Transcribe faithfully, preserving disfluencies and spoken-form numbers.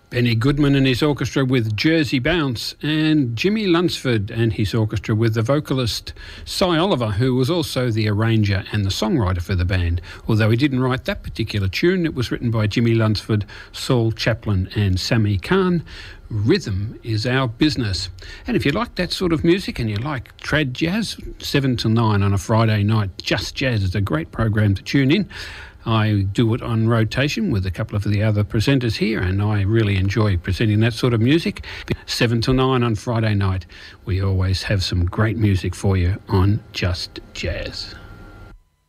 Benny Goodman and his orchestra with Jersey Bounce, and Jimmy Lunsford and his orchestra with the vocalist Cy Oliver, who was also the arranger and the songwriter for the band. Although he didn't write that particular tune, it was written by Jimmy Lunsford, Saul Chaplin and Sammy Kahn. Rhythm is our business. And if you like that sort of music and you like trad jazz, seven till nine on a Friday night, Just Jazz is a great program to tune in. I do it on rotation with a couple of the other presenters here, and I really enjoy presenting that sort of music. seven till nine on Friday night, we always have some great music for you on Just Jazz.